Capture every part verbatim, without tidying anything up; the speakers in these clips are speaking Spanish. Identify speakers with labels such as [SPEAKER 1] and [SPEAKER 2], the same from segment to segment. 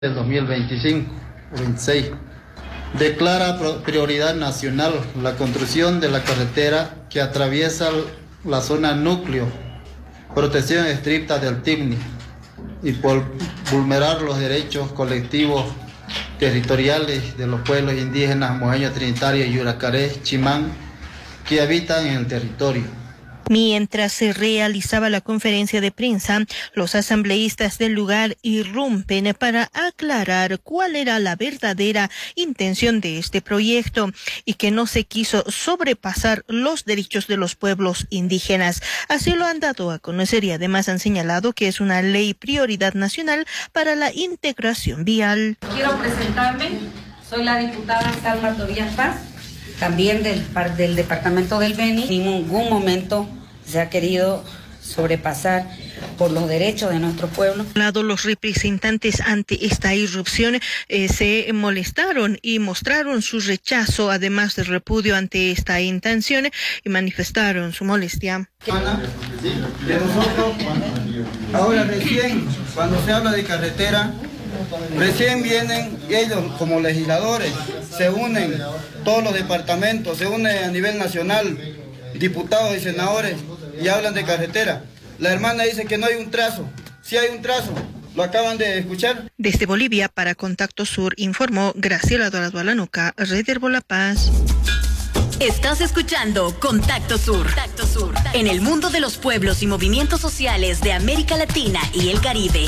[SPEAKER 1] del dos mil veinticinco veintiséis. Declara prioridad nacional la construcción de la carretera que atraviesa la zona núcleo, protección estricta del T I M N I y por vulnerar los derechos colectivos territoriales de los pueblos indígenas mojeño trinitario, Yuracaré, Chimán, que habitan en el territorio.
[SPEAKER 2] Mientras se realizaba la conferencia de prensa, los asambleístas del lugar irrumpen para aclarar cuál era la verdadera intención de este proyecto y que no se quiso sobrepasar los derechos de los pueblos indígenas. Así lo han dado a conocer y además han señalado que es una ley prioridad nacional para la integración vial.
[SPEAKER 3] Quiero presentarme, soy la diputada Salma Tobías Paz, también del, del departamento del Beni. En ningún momento se ha querido sobrepasar por los derechos de nuestro pueblo.
[SPEAKER 2] Los representantes ante esta irrupción eh, se molestaron y mostraron su rechazo, además de repudio ante esta intención, y manifestaron su molestia.
[SPEAKER 4] De nosotros, ahora recién, cuando se habla de carretera, recién vienen ellos como legisladores, se unen todos los departamentos, se unen a nivel nacional, diputados y senadores, y hablan de carretera. La hermana dice que no hay un trazo. Sí hay un trazo. ¿Lo acaban de escuchar?
[SPEAKER 2] Desde Bolivia, para Contacto Sur, informó Graciela Dorado Alanuca, Red Herbola Paz.
[SPEAKER 5] Estás escuchando Contacto Sur. Contacto Sur. En el mundo de los pueblos y movimientos sociales de América Latina y el Caribe.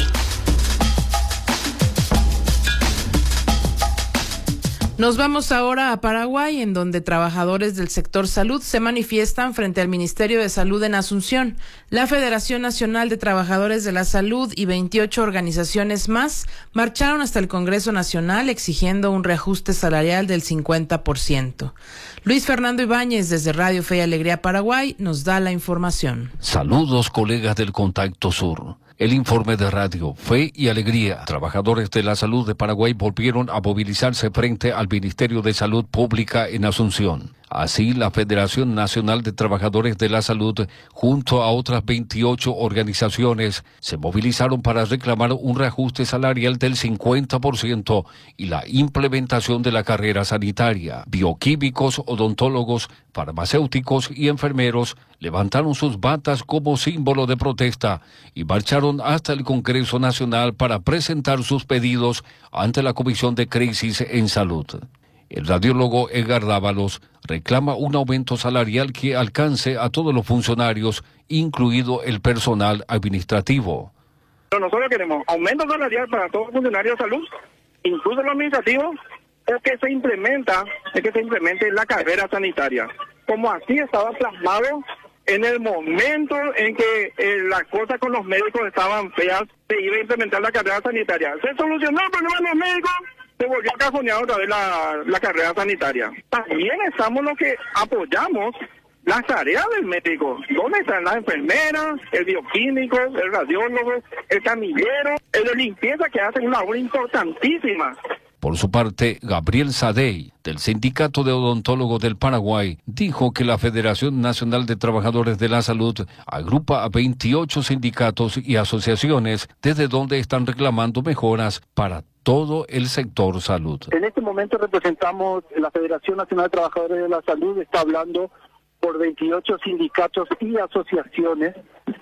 [SPEAKER 6] Nos vamos ahora a Paraguay, en donde trabajadores del sector salud se manifiestan frente al Ministerio de Salud en Asunción. La Federación Nacional de Trabajadores de la Salud y veintiocho organizaciones más marcharon hasta el Congreso Nacional exigiendo un reajuste salarial del cincuenta por ciento. Luis Fernando Ibáñez, desde Radio Fe y Alegría Paraguay, nos da la información.
[SPEAKER 7] Saludos, colegas del Contacto Sur. El informe de Radio Fe y Alegría. Trabajadores de la salud de Paraguay volvieron a movilizarse frente al Ministerio de Salud Pública en Asunción. Así, la Federación Nacional de Trabajadores de la Salud, junto a otras veintiocho organizaciones, se movilizaron para reclamar un reajuste salarial del cincuenta por ciento y la implementación de la carrera sanitaria. Bioquímicos, odontólogos, farmacéuticos y enfermeros levantaron sus batas como símbolo de protesta y marcharon hasta el Congreso Nacional para presentar sus pedidos ante la Comisión de Crisis en Salud. El radiólogo Edgar Dávalos reclama un aumento salarial que alcance a todos los funcionarios, incluido el personal administrativo.
[SPEAKER 8] Nosotros queremos aumento salarial para todos los funcionarios de salud, incluso los administrativos, o que se implementa, es que se implemente la carrera sanitaria, como así estaba plasmado en el momento en que eh, las cosas con los médicos estaban feas, se iba a implementar la carrera sanitaria. Se solucionó el problema de los médicos, se volvió a cajonear otra vez la, la carrera sanitaria. También estamos los que apoyamos las tareas del médico. ¿Dónde están las enfermeras, el bioquímico, el radiólogo, el camillero, el de limpieza, que hacen una obra importantísima?
[SPEAKER 7] Por su parte, Gabriel Sadey, del Sindicato de Odontólogos del Paraguay, dijo que la Federación Nacional de Trabajadores de la Salud agrupa a veintiocho sindicatos y asociaciones desde donde están reclamando mejoras para todo el sector salud.
[SPEAKER 9] En este momento representamos la Federación Nacional de Trabajadores de la Salud, está hablando por veintiocho sindicatos y asociaciones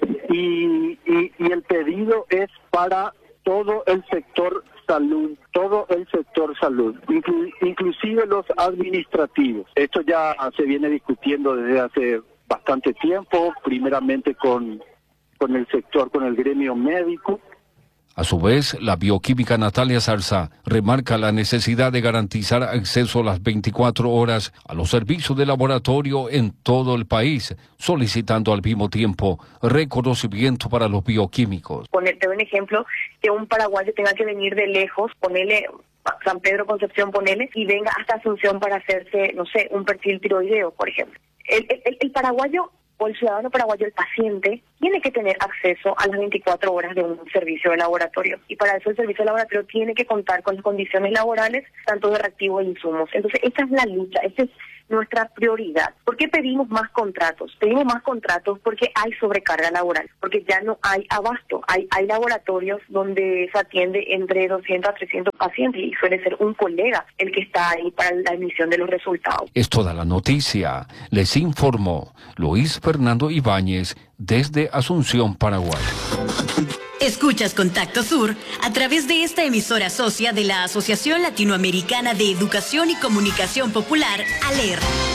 [SPEAKER 9] y, y, y el pedido es para todo el sector salud, todo el sector salud, inclu, inclusive los administrativos. Esto ya se viene discutiendo desde hace bastante tiempo, primeramente con, con el sector, con el gremio médico.
[SPEAKER 7] A su vez, la bioquímica Natalia Zarza remarca la necesidad de garantizar acceso a las veinticuatro horas a los servicios de laboratorio en todo el país, solicitando al mismo tiempo reconocimiento para los bioquímicos.
[SPEAKER 10] Ponerte un ejemplo, que un paraguayo tenga que venir de lejos, ponele San Pedro Concepción, ponele, y venga hasta Asunción para hacerse, no sé, un perfil tiroideo, por ejemplo. El, el, el paraguayo o el ciudadano paraguayo, el paciente, tiene que tener acceso a las veinticuatro horas de un servicio de laboratorio. Y para eso el servicio de laboratorio tiene que contar con las condiciones laborales, tanto de reactivo e insumos. Entonces, esa es la lucha, ese es nuestra prioridad. ¿Por qué pedimos más contratos? Pedimos más contratos porque hay sobrecarga laboral, porque ya no hay abasto. Hay, hay laboratorios donde se atiende entre doscientos a trescientos pacientes y suele ser un colega el que está ahí para la emisión de los resultados.
[SPEAKER 7] Es toda la noticia. Les informó Luis Fernando Ibáñez desde Asunción, Paraguay.
[SPEAKER 5] Escuchas Contacto Sur a través de esta emisora socia de la Asociación Latinoamericana de Educación y Comunicación Popular, ALER.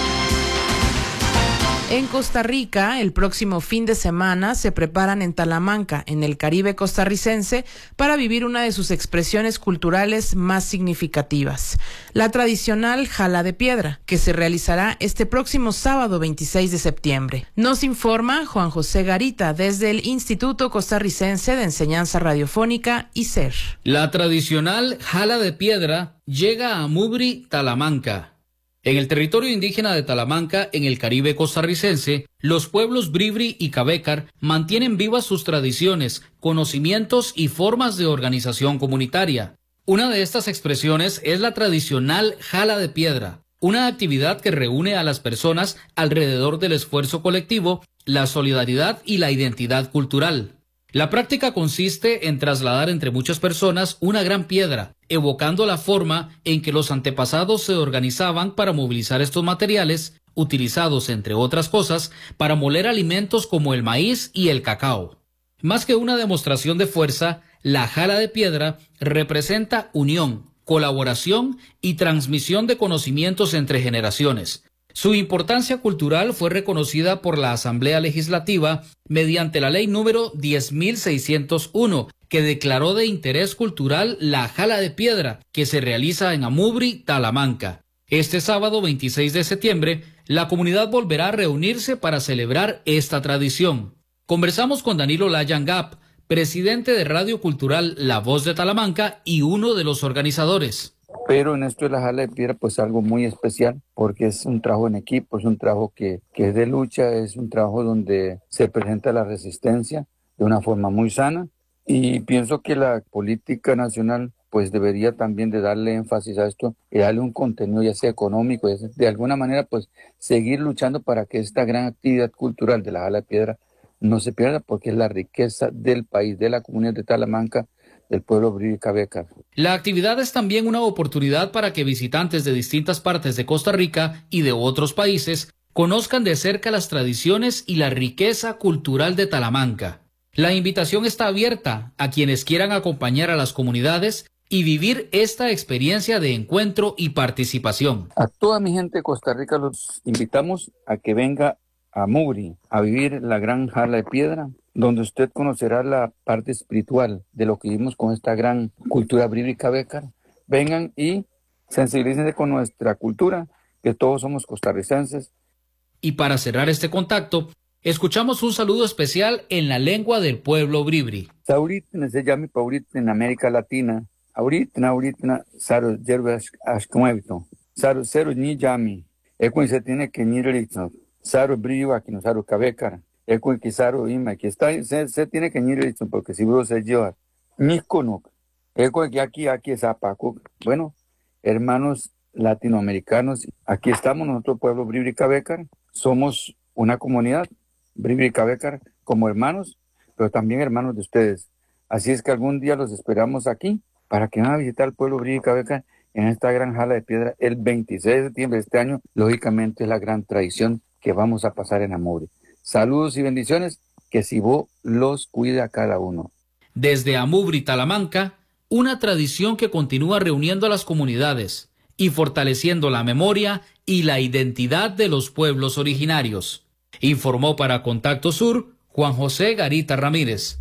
[SPEAKER 6] En Costa Rica, el próximo fin de semana se preparan en Talamanca, en el Caribe costarricense, para vivir una de sus expresiones culturales más significativas, la tradicional Jala de Piedra, que se realizará este próximo sábado veintiséis de septiembre. Nos informa Juan José Garita desde el Instituto Costarricense de Enseñanza Radiofónica, I C E R.
[SPEAKER 11] La tradicional Jala de Piedra llega a Amubri, Talamanca. En el territorio indígena de Talamanca, en el Caribe costarricense, los pueblos Bribri y Cabécar mantienen vivas sus tradiciones, conocimientos y formas de organización comunitaria. Una de estas expresiones es la tradicional Jala de Piedra, una actividad que reúne a las personas alrededor del esfuerzo colectivo, la solidaridad y la identidad cultural. La práctica consiste en trasladar entre muchas personas una gran piedra, evocando la forma en que los antepasados se organizaban para movilizar estos materiales, utilizados, entre otras cosas, para moler alimentos como el maíz y el cacao. Más que una demostración de fuerza, la Jala de Piedra representa unión, colaboración y transmisión de conocimientos entre generaciones. Su importancia cultural fue reconocida por la Asamblea Legislativa mediante la ley número diez mil seiscientos uno, que declaró de interés cultural la Jala de Piedra, que se realiza en Amubri, Talamanca. Este sábado veintiséis de septiembre, la comunidad volverá a reunirse para celebrar esta tradición. Conversamos con Danilo Layangap, presidente de Radio Cultural La Voz de Talamanca y uno de los organizadores.
[SPEAKER 12] Pero en esto de la Jala de Piedra, pues algo muy especial, porque es un trabajo en equipo, es un trabajo que, que es de lucha, es un trabajo donde se presenta la resistencia de una forma muy sana, y pienso que la política nacional pues debería también de darle énfasis a esto y darle un contenido ya sea económico, ya sea, de alguna manera pues seguir luchando para que esta gran actividad cultural de la Jala de Piedra no se pierda, porque es la riqueza del país, de la comunidad de Talamanca, del pueblo Bribri y Cabécar.
[SPEAKER 11] La actividad es también una oportunidad para que visitantes de distintas partes de Costa Rica y de otros países conozcan de cerca las tradiciones y la riqueza cultural de Talamanca. La invitación está abierta a quienes quieran acompañar a las comunidades y vivir esta experiencia de encuentro y participación.
[SPEAKER 12] A toda mi gente de Costa Rica los invitamos a que venga a Amubri a vivir la gran Jala de Piedra, donde usted conocerá la parte espiritual de lo que vivimos con esta gran cultura Bribri y Cabécar. Vengan y sensibilícense con nuestra cultura, que todos somos costarricenses.
[SPEAKER 11] Y para cerrar este contacto, escuchamos un saludo especial en la lengua del pueblo Bribri.
[SPEAKER 12] Ahorita se llama ahorita en América Latina. Ahorita, ahorita, saro yerba ashkmuevito. Saro cero ni llami. Ecuen se tiene que ni realizar. Saro Bribri aquí no saro Cabécar. Ecuen que saro ima aquí está se, se tiene que ni realizar porque si vos se lleva. Ni conuk. Ecuen que aquí aquí es apaco. Bueno, hermanos latinoamericanos, aquí estamos nosotros pueblo Bribri y Cabécar. Somos una comunidad Bribri y Cabécar como hermanos, pero también hermanos de ustedes. Así es que algún día los esperamos aquí para que van a visitar el pueblo Bribri y Cabécar en esta gran Jala de Piedra el veintiséis de septiembre de este año. Lógicamente es la gran tradición que vamos a pasar en Amubri. Saludos y bendiciones, que Sibó los cuide a cada uno.
[SPEAKER 11] Desde Amubri, Talamanca, una tradición que continúa reuniendo a las comunidades y fortaleciendo la memoria y la identidad de los pueblos originarios. Informó para Contacto Sur Juan José Garita Ramírez.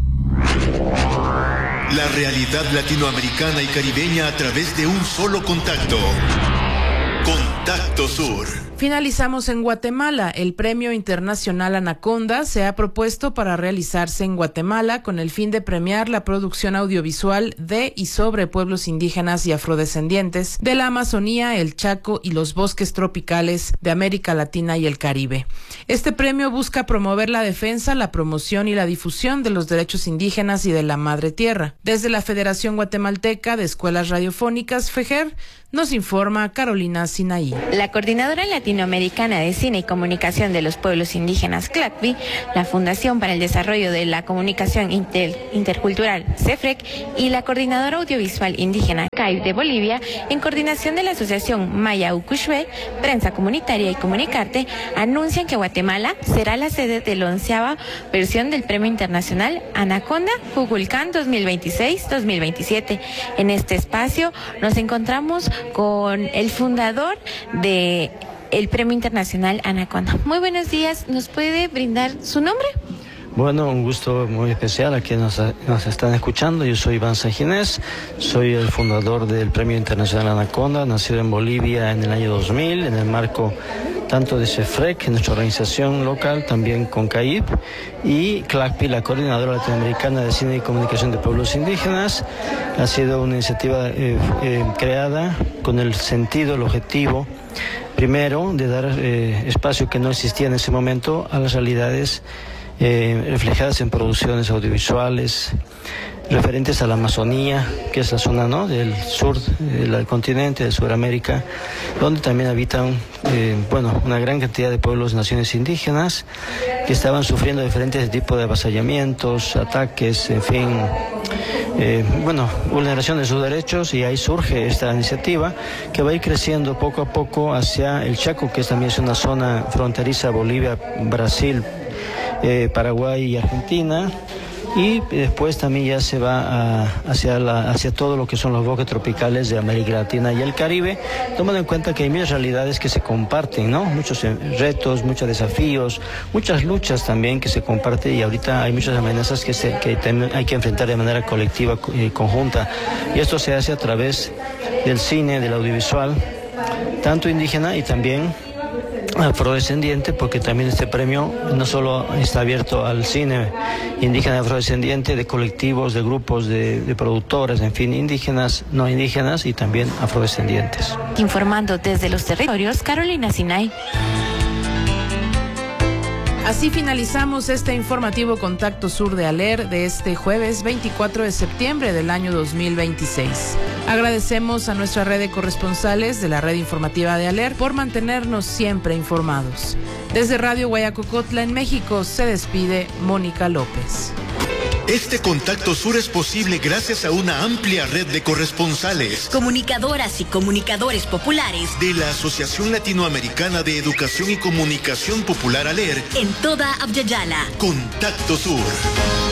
[SPEAKER 13] La realidad latinoamericana y caribeña a través de un solo contacto. Contacto Sur.
[SPEAKER 6] Finalizamos en Guatemala. El Premio Internacional Anaconda se ha propuesto para realizarse en Guatemala con el fin de premiar la producción audiovisual de y sobre pueblos indígenas y afrodescendientes de la Amazonía, el Chaco y los bosques tropicales de América Latina y el Caribe. Este premio busca promover la defensa, la promoción y la difusión de los derechos indígenas y de la madre tierra. Desde la Federación Guatemalteca de Escuelas Radiofónicas, FEGER, nos informa Carolina Sinaí.
[SPEAKER 14] La Coordinadora Latinoamericana de Cine y Comunicación de los Pueblos Indígenas, CLACPI, la Fundación para el Desarrollo de la Comunicación Inter Intercultural, CEFREC, y la Coordinadora Audiovisual Indígena, C A I de Bolivia, en coordinación de la Asociación Maya Ucushwe, Prensa Comunitaria y Comunicarte, anuncian que Guatemala será la sede de la onceava versión del Premio Internacional Anaconda Kukulcán dos mil veintiséis dos mil veintisiete. En este espacio nos encontramos con el fundador de el Premio Internacional Anaconda. Muy buenos días, ¿nos puede brindar su nombre?
[SPEAKER 15] Bueno, un gusto muy especial a quienes nos, nos están escuchando. Yo soy Iván Sanginés, soy el fundador del Premio Internacional Anaconda, nacido en Bolivia en el año dos mil, en el marco tanto de CEFREC, nuestra organización local, también con C A I P, y CLACPI, la Coordinadora Latinoamericana de Cine y Comunicación de Pueblos Indígenas. Ha sido una iniciativa eh, eh, creada con el sentido, el objetivo, primero, de dar eh, espacio que no existía en ese momento a las realidades eh, reflejadas en producciones audiovisuales referentes a la Amazonía, que es la zona, ¿no?, del sur del continente, de Sudamérica, donde también habitan eh, bueno, una gran cantidad de pueblos y naciones indígenas que estaban sufriendo diferentes tipos de avasallamientos, ataques, en fin, eh, bueno, vulneración de sus derechos, y ahí surge esta iniciativa que va a ir creciendo poco a poco hacia el Chaco, que también es una zona fronteriza, Bolivia, Brasil, eh, Paraguay y Argentina. Y después también ya se va a, hacia, la, hacia todo lo que son los bosques tropicales de América Latina y el Caribe, tomando en cuenta que hay muchas realidades que se comparten, ¿no? Muchos retos, muchos desafíos, muchas luchas también que se comparten, y ahorita hay muchas amenazas que, se, que hay que enfrentar de manera colectiva y conjunta. Y esto se hace a través del cine, del audiovisual, tanto indígena y también afrodescendiente, porque también este premio no solo está abierto al cine indígena y afrodescendiente, de colectivos, de grupos, de, de productores, en fin, indígenas, no indígenas y también afrodescendientes.
[SPEAKER 14] Informando desde los territorios, Carolina Sinay.
[SPEAKER 6] Así finalizamos este informativo Contacto Sur de ALER de este jueves veinticuatro de septiembre del año dos mil veintiséis. Agradecemos a nuestra red de corresponsales de la red informativa de ALER por mantenernos siempre informados. Desde Radio Guayacocotla en México se despide Mónica López.
[SPEAKER 13] Este Contacto Sur es posible gracias a una amplia red de corresponsales,
[SPEAKER 5] comunicadoras y comunicadores populares
[SPEAKER 13] de la Asociación Latinoamericana de Educación y Comunicación Popular ALER
[SPEAKER 5] en toda Abya Yala.
[SPEAKER 13] Contacto Sur.